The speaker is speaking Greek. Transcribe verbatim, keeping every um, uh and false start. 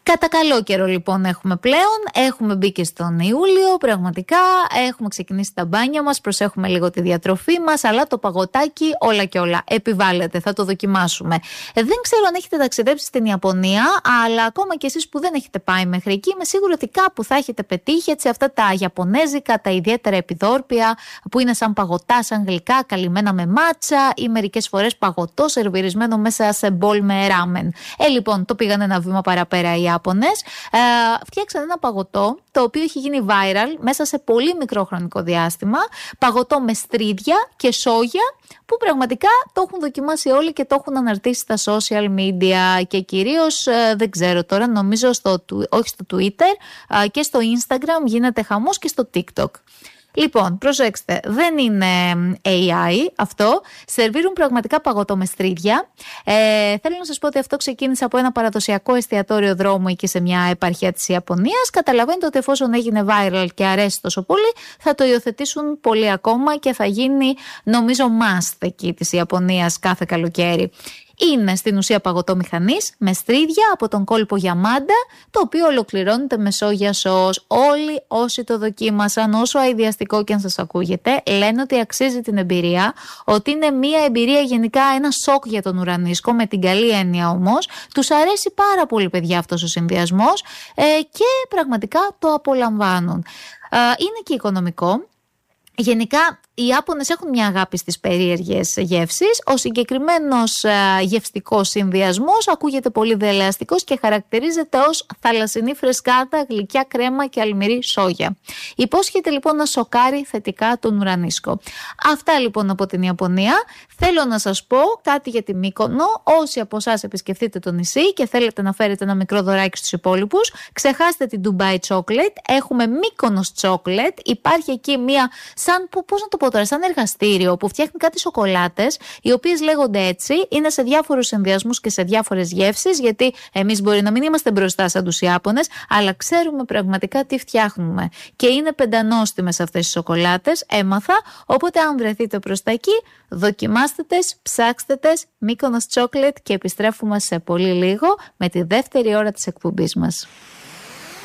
Κατά καλό καιρό λοιπόν έχουμε πλέον, έχουμε μπει και στον Ιούλιο, πραγματικά έχουμε ξεκινήσει τα μπάνια μας, προσέχουμε λίγο τη διατροφή μας, αλλά το παγωτάκι όλα και όλα επιβάλλεται, θα το δοκιμάσουμε. Ε, δεν ξέρω αν έχετε ταξιδέψει στην Ιαπωνία, αλλά ακόμα και εσείς που δεν έχετε πάει μέχρι εκεί, είμαι σίγουρη ότι κάπου θα έχετε πετύχει έτσι αυτά τα ιαπωνέζικα, τα ιδιαίτερα επιδόρπια που είναι σαν παγωτά, σαν γλυκά, καλυμμένα με μάτσα ή μερικές φορές παγωτό σερβιρισμένο μέσα σε μπολ με ράμεν. Ε, λοιπόν, το πήγαν ένα βήμα παραπέρα οι Ιάπωνες. Ε, φτιάξαν ένα παγωτό το οποίο έχει γίνει viral μέσα σε πολύ μικρό χρονικό διάστημα. Παγωτό με στρίδια και σόγια που πραγματικά το έχουν δοκιμάσει όλοι και το έχουν αναρτήσει στα social media και κυρίως, ε, δεν ξέρω τώρα, νομίζω στο, όχι στο Twitter ε, και στο Instagram γίνεται χαμός και στο TikTok. Λοιπόν, προσέξτε, δεν είναι έι άι αυτό, σερβίρουν πραγματικά παγωτό με στρίδια. Ε, θέλω να σας πω ότι αυτό ξεκίνησε από ένα παραδοσιακό εστιατόριο δρόμου εκεί σε μια επαρχία της Ιαπωνίας. Καταλαβαίνετε ότι εφόσον έγινε viral και αρέσει τόσο πολύ, θα το υιοθετήσουν πολύ ακόμα και θα γίνει, νομίζω, must εκεί της Ιαπωνίας κάθε καλοκαίρι. Είναι στην ουσία παγωτό μηχανής με στρίδια από τον κόλπο Γιαμάντα, το οποίο ολοκληρώνεται με σόγια σως. Όλοι όσοι το δοκίμασαν, όσο αηδιαστικό και αν σας ακούγεται, λένε ότι αξίζει την εμπειρία, ότι είναι μια εμπειρία γενικά, ένα σοκ για τον ουρανίσκο, με την καλή έννοια όμως. Τους αρέσει πάρα πολύ, παιδιά, αυτός ο συνδυασμός ε, και πραγματικά το απολαμβάνουν. Ε, είναι και οικονομικό. Γενικά, οι Ιάπωνες έχουν μια αγάπη στις περίεργες γεύσεις. Ο συγκεκριμένος α, γευστικός συνδυασμός ακούγεται πολύ δελεαστικός και χαρακτηρίζεται ως θαλασσινή φρεσκάδα, γλυκιά κρέμα και αλμυρή σόγια. Υπόσχεται λοιπόν να σοκάρει θετικά τον ουρανίσκο. Αυτά λοιπόν από την Ιαπωνία. Θέλω να σας πω κάτι για τη Μύκονο. Όσοι από εσάς επισκεφτείτε το νησί και θέλετε να φέρετε ένα μικρό δωράκι στους υπόλοιπους, ξεχάστε την Dubai Chocolate. Έχουμε Μύκονος Chocolate. Υπάρχει εκεί μια, σαν, πώς να το πω τώρα, σαν εργαστήριο που φτιάχνει κάτι σοκολάτες, οι οποίες λέγονται έτσι, είναι σε διάφορους συνδυασμούς και σε διάφορες γεύσεις, γιατί εμείς μπορεί να μην είμαστε μπροστά σαν τους Ιάπωνες, αλλά ξέρουμε πραγματικά τι φτιάχνουμε. Και είναι πεντανόστιμες αυτές οι σοκολάτες, έμαθα, οπότε αν βρεθείτε προς τα εκεί, δοκιμάστε τες, ψάξτε τες, Μύκονος Chocolate και επιστρέφουμε σε πολύ λίγο με τη δεύτερη ώρα της εκπομπής μας.